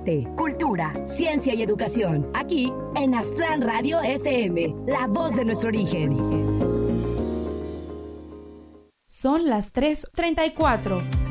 arte, cultura, ciencia y educación. Aquí en Aztlán Radio FM, la voz de nuestro origen. Son las 3:34.